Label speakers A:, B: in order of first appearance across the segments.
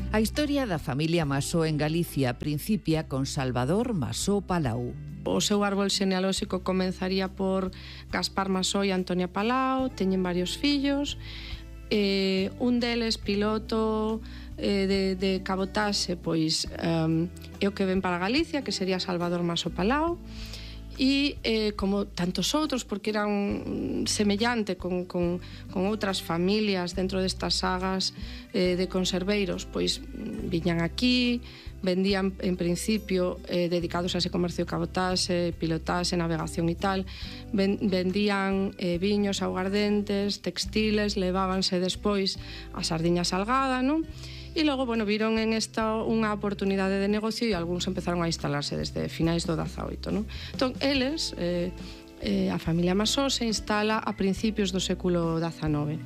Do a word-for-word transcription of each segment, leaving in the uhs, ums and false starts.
A: A historia da familia Masó en Galicia principia con Salvador Masó Palau.
B: O seu árbol xenealóxico comenzaría por Gaspar Masó e Antonia Palau, teñen varios fillos, eh, un deles piloto eh, de, de cabotaxe, pois um, é o que ven para Galicia, que sería Salvador Masó Palau, e eh, como tantos outros, porque eran semellante con, con, con outras familias dentro destas sagas eh, de conserveiros, pois viñan aquí, vendían en principio eh, dedicados a ese comercio de cabotaxe, pilotaxe, navegación e tal, ven, vendían eh, viños, aguardentes, textiles, levábanse despois a sardiña salgada, non? E logo, bueno, viron en esta unha oportunidade de negocio e algúns empezaron a instalarse desde finais do dezaoito, non? Entón, eles, eh, eh, a familia Masó, se instala a principios do século dezanove.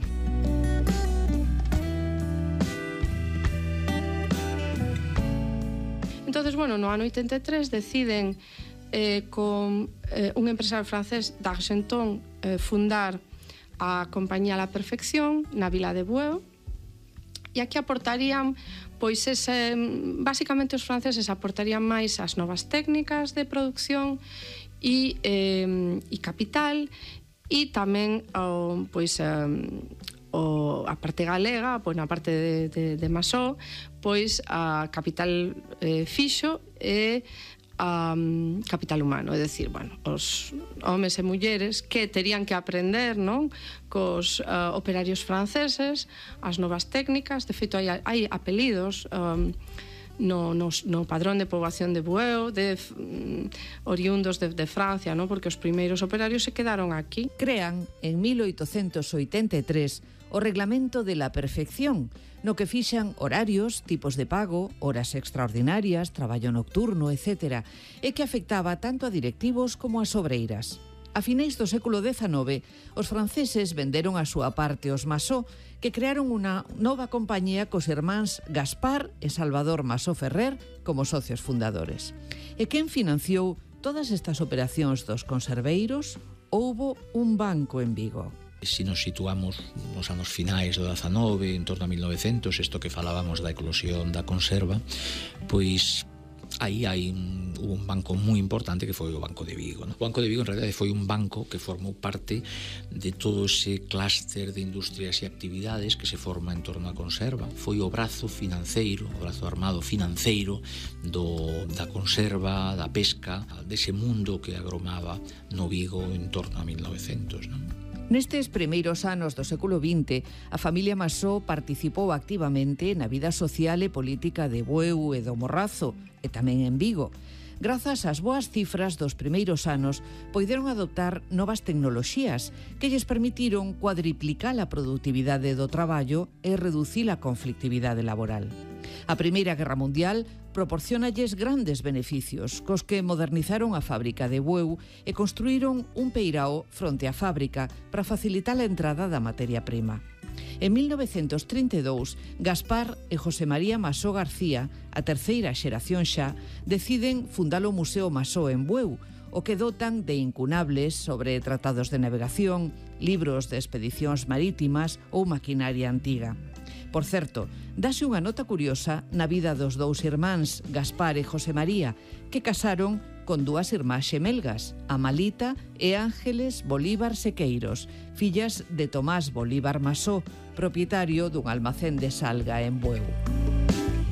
B: Entonces, bueno, no ano oitenta e tres deciden eh, con eh, un empresario francés d'Argenton eh, fundar a compañía La Perfección na vila de Bueu. E aquí aportarían, pois, ese, basicamente os franceses aportarían máis as novas técnicas de producción e, eh, e capital, e tamén o, pois, eh, o, a parte galega, pois, na parte de, de, de Masó, pois a capital eh, fixo e a um, capital humano, é dicir, bueno, os homes e mulleres que terían que aprender, non, cos uh, operarios franceses as novas técnicas. De feito, hai, hai apelidos um, no, no, no padrón de poboación de Bueu, de um, oriundos de, de Francia, non, porque os primeiros operarios se quedaron aquí.
A: Crean, en mil oitocentos oitenta e tres, o Reglamento de la Perfección, no que fixan horarios, tipos de pago, horas extraordinarias, traballo nocturno, etcétera, e que afectaba tanto a directivos como a obreiras. A finéis do século dezanove, os franceses venderon a súa parte os Masó, que crearon unha nova compañía cos irmáns Gaspar e Salvador Masó Ferrer como socios fundadores. E quen financiou todas estas operacións dos conserveiros? Houbo un banco en Vigo.
C: Se nos situamos nos anos finais do dezanove, en torno a mil novecentos, isto que falábamos da eclosión da conserva, pois aí hai un, hubo un banco moi importante que foi o Banco de Vigo, ¿no? O Banco de Vigo en realidade foi un banco que formou parte de todo ese clúster de industrias e actividades que se forma en torno á conserva. Foi o brazo financeiro, o brazo armado financeiro do, da conserva, da pesca, dese mundo que agromaba no Vigo en torno a mil novecentos, ¿no?
A: Nestes primeiros anos do século vinte, a familia Masó participou activamente na vida social e política de Bueu e do Morrazo, e tamén en Vigo. Grazas ás boas cifras dos primeiros anos, poideron adoptar novas tecnoloxías que lles permitiron cuadriplicar a produtividade do traballo e reducir a conflictividade laboral. A Primeira Guerra Mundial proporcionalles grandes beneficios, cos que modernizaron a fábrica de Bueu e construíron un peirao fronte á fábrica para facilitar a entrada da materia prima. En mil novecentos trinta e dous, Gaspar e José María Masó García, a terceira xeración xa, deciden fundar o Museo Masó en Bueu, o que dotan de incunables sobre tratados de navegación, libros de expedicións marítimas ou maquinaria antiga. Por certo, dáse unha nota curiosa na vida dos dous irmáns, Gaspar e José María, que casaron con dúas irmás xemelgas, Amalita e Ángeles Bolívar Sequeiros, fillas de Tomás Bolívar Masó, propietario dun almacén de salga en Bueu.